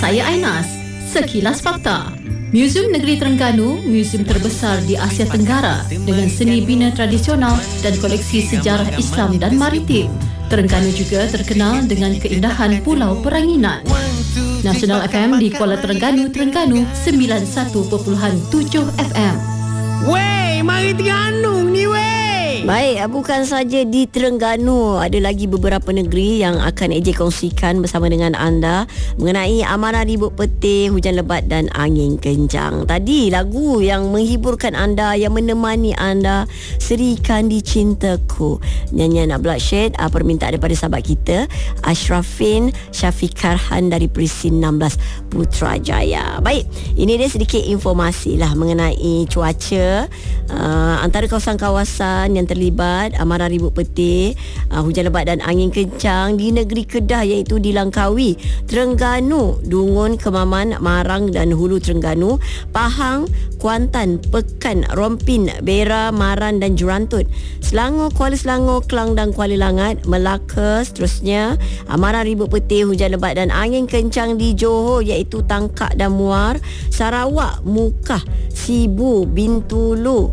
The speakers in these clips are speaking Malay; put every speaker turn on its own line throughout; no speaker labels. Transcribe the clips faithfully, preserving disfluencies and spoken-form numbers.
Saya Ainas. Sekilas Fakta. Muzium Negeri Terengganu, muzium terbesar di Asia Tenggara dengan seni bina tradisional dan koleksi sejarah Islam dan maritim. Terengganu juga terkenal dengan keindahan Pulau Peranginan. Nasional F M di Kuala Terengganu, Terengganu sembilan puluh satu perpuluhan tujuh F M.
Wey, mari Terengganu ni wey.
Baik, bukan saja di Terengganu, ada lagi beberapa negeri yang akan A J kongsikan bersama dengan anda mengenai amaran ribut peti, hujan lebat dan angin kencang. Tadi lagu yang menghiburkan anda, yang menemani anda, Seri Kandi Cintaku, nyanyian Bloodshed, permintaan daripada sahabat kita Ashrafin Syafiq Karhan dari Presin enam belas Putrajaya. Baik, ini dia sedikit informasi lah mengenai cuaca uh, antara kawasan-kawasan yang terlibat amaran ribut peti, uh, hujan lebat dan angin kencang di negeri Kedah, iaitu di Langkawi, Terengganu, Dungun, Kemaman, Marang dan Hulu Terengganu, Pahang, Kuantan, Pekan, Rompin, Bera, Maran dan Jurantut, Selangor, Kuala Selangor, Kelang dan Kuala Langat, Melaka. Seterusnya amaran ribut peti, hujan lebat dan angin kencang di Johor, iaitu Tangkak dan Muar, Sarawak, Mukah, Sibu, Bintulu,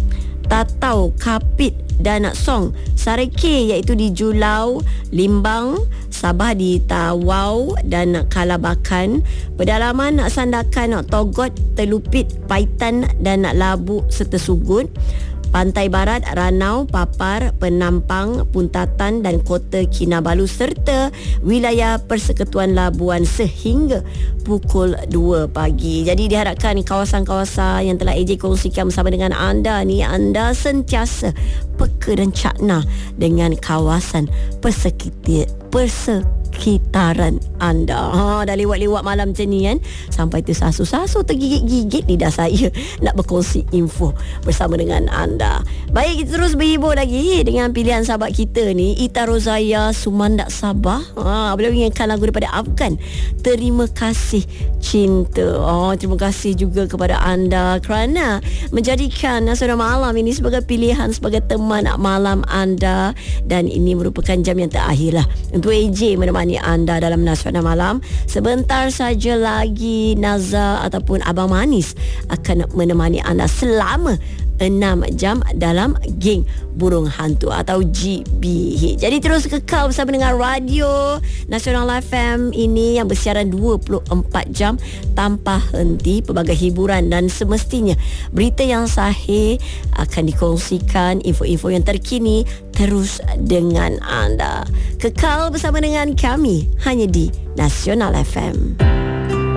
Tatau, Kapit dan Song, Sareke iaitu di Julau, Limbang, Sabah di Tawau dan Kalabakan, Pedalaman, Sandakan, Togot, Telupit, Paitan dan Labu serta Sugut, Pantai Barat, Ranau, Papar, Penampang, Puntatan dan Kota Kinabalu serta wilayah Persekutuan Labuan sehingga pukul dua pagi. Jadi diharapkan kawasan-kawasan yang telah A J kongsikan bersama dengan anda ni, anda sentiasa peka dan cakna dengan kawasan persekitar persekitaran anda. Ha, dah lewat-lewat malam macam ni kan, sampai tersasu-sasu, tergigit-gigit lidah saya nak berkongsi info bersama dengan anda. Baik, kita terus berhibur lagi dengan pilihan sahabat kita ni, Ita Rozaya, Sumandak Sabah. Ha, beliau inginkan lagu daripada Afgan, Terima Kasih Cinta. Oh, terima kasih juga kepada anda kerana menjadikan Nasional Malam ini sebagai pilihan, sebagai teman malam anda, dan ini merupakan jam yang terakhir lah untuk A J menemani anda dalam Nasional Malam. Sebentar saja lagi Naza ataupun Abang Manis akan menemani anda selama enam jam dalam Geng Burung Hantu atau G B H. Jadi terus kekal bersama dengan Radio Nasional F M ini yang bersiaran dua puluh empat jam tanpa henti, pelbagai hiburan dan semestinya berita yang sahih akan dikongsikan, info-info yang terkini terus dengan anda. Kekal bersama dengan kami hanya di Nasional F M.